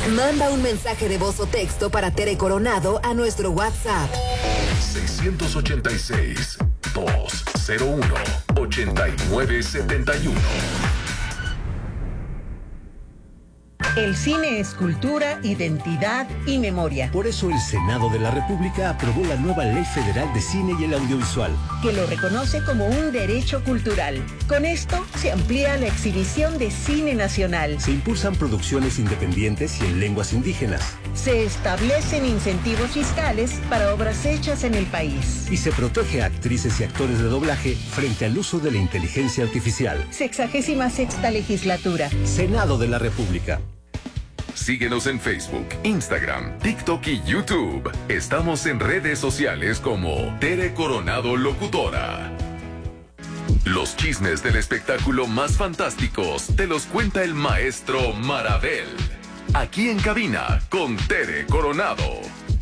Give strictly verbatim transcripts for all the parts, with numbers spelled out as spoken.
Manda un mensaje de voz o texto para Tere Coronado a nuestro WhatsApp. seis ocho seis, dos cero uno, ocho nueve siete uno. El cine es cultura, identidad y memoria. Por eso el Senado de la República aprobó la nueva Ley Federal de Cine y el Audiovisual, que lo reconoce como un derecho cultural. Con esto se amplía la exhibición de cine nacional. Se impulsan producciones independientes y en lenguas indígenas. Se establecen incentivos fiscales para obras hechas en el país. Y se protege a actrices y actores de doblaje frente al uso de la inteligencia artificial. Sexagésima sexta legislatura. Senado de la República. Síguenos en Facebook, Instagram, TikTok y YouTube. Estamos en redes sociales como Tere Coronado Locutora. Los chismes del espectáculo más fantásticos te los cuenta el maestro Marabel. Aquí en cabina con Tere Coronado.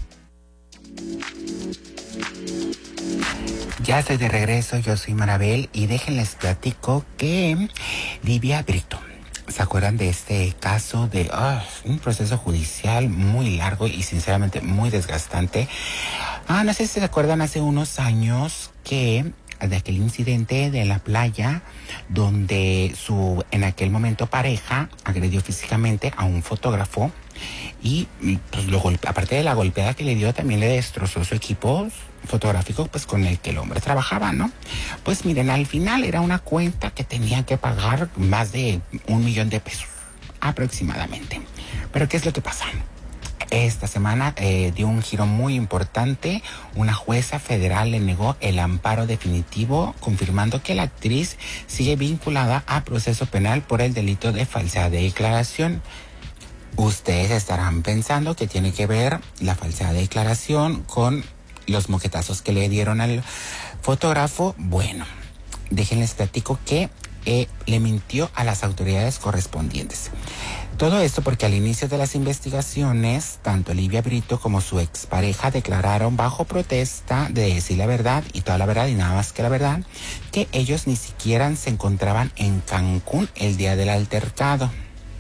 Ya estoy de regreso, yo soy Marabel y déjenles platico que Livia Brito. ¿Se acuerdan de este caso de oh, un proceso judicial muy largo y sinceramente muy desgastante? Ah, no sé si se acuerdan hace unos años que de aquel incidente de la playa donde su en aquel momento pareja agredió físicamente a un fotógrafo y pues lo golpe, aparte de la golpeada que le dio, también le destrozó su equipo fotográfico pues con el que el hombre trabajaba, ¿no? Pues miren, al final era una cuenta que tenían que pagar más de un millón de pesos aproximadamente. Pero ¿qué es lo que pasa? Esta semana eh, dio un giro muy importante. Una jueza federal le negó el amparo definitivo, confirmando que la actriz sigue vinculada a proceso penal por el delito de falsedad de declaración. Ustedes estarán pensando que tiene que ver la falsedad de declaración con los moquetazos que le dieron al fotógrafo. Bueno, déjenles platico que eh, le mintió a las autoridades correspondientes. Todo esto porque al inicio de las investigaciones, tanto Livia Brito como su expareja declararon bajo protesta de decir la verdad y toda la verdad y nada más que la verdad, que ellos ni siquiera se encontraban en Cancún el día del altercado.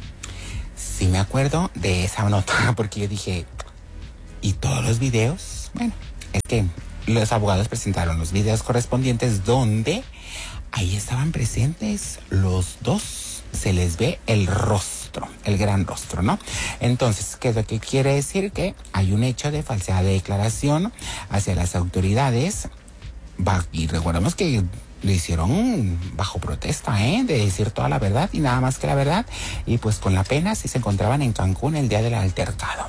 Sí me acuerdo de esa nota porque yo dije, ¿y todos los videos? Bueno, es que los abogados presentaron los videos correspondientes donde ahí estaban presentes los dos, se les ve el rostro, el gran rostro, ¿no? Entonces, ¿qué es lo que quiere decir? Que hay un hecho de falsedad de declaración hacia las autoridades. Y recordemos que lo hicieron bajo protesta, ¿eh? De decir toda la verdad y nada más que la verdad. Y pues con la pena sí se encontraban en Cancún el día del altercado.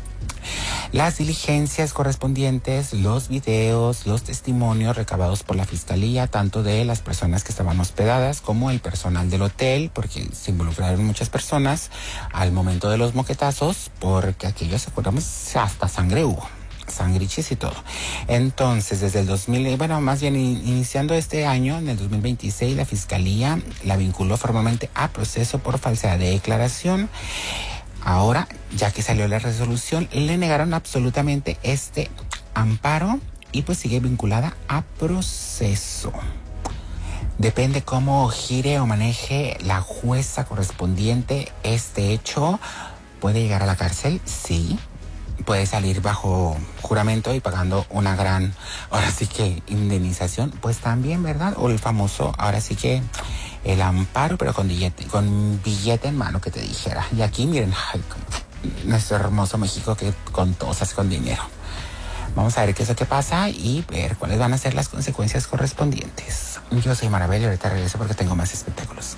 Las diligencias correspondientes, los videos, los testimonios recabados por la fiscalía, tanto de las personas que estaban hospedadas como el personal del hotel, porque se involucraron muchas personas al momento de los moquetazos, porque aquellos, acordamos, hasta sangre hubo, sangriches y todo. Entonces, desde el dos mil, bueno, más bien iniciando este año, en el dos mil veintiséis, la fiscalía la vinculó formalmente a proceso por falsedad de declaración. Ahora, ya que salió la resolución, le negaron absolutamente este amparo y pues sigue vinculada a proceso. Depende cómo gire o maneje la jueza correspondiente este hecho. ¿Puede llegar a la cárcel? Sí. Puede salir bajo juramento y pagando una gran, ahora sí que indemnización, pues también, ¿verdad? O el famoso, ahora sí que el amparo, pero con billete, con billete en mano, que te dijera. Y aquí, miren, ay, nuestro hermoso México que con cosas con dinero. Vamos a ver qué es lo que pasa y ver cuáles van a ser las consecuencias correspondientes. Yo soy Marabel y ahorita regreso porque tengo más espectáculos.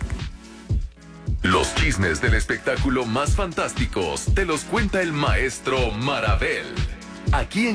Los chismes del espectáculo más fantásticos te los cuenta el maestro Marabel. Aquí en